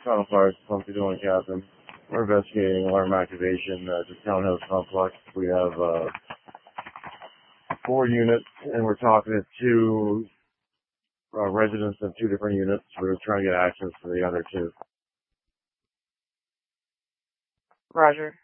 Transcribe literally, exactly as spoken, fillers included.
Tunnel Fires, Pump doing, Captain. We're investigating alarm activation at the townhouse complex. We have uh, four units, and we're talking to two uh, residents of two different units. We're trying to get access to the other two. Roger.